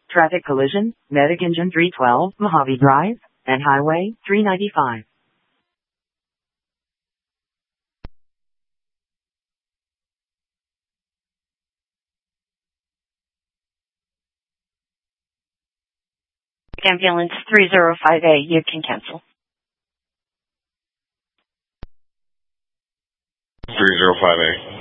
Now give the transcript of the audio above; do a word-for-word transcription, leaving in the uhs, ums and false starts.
Traffic collision, Medic Engine three twelve, Mojave Drive, and Highway three ninety-five. Ambulance three oh five A, you can cancel. three oh five A.